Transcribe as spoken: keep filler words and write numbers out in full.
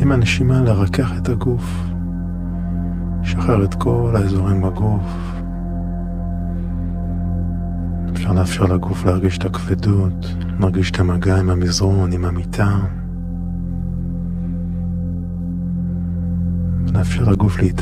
עם הנשימה לרכך את הגוף, שחרר את כל האזורים בגוף. אפשר לאפשר לגוף להרגיש את הכבדות, להרגיש את המגע עם המזרון, עם המיטה. ולאפשר לגוף להתאמן.